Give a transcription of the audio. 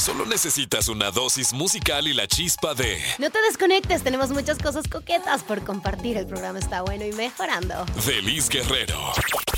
Solo necesitas una dosis musical y la chispa de... No te desconectes, tenemos muchas cosas coquetas por compartir. El programa está bueno y mejorando. de Liz Guerrero.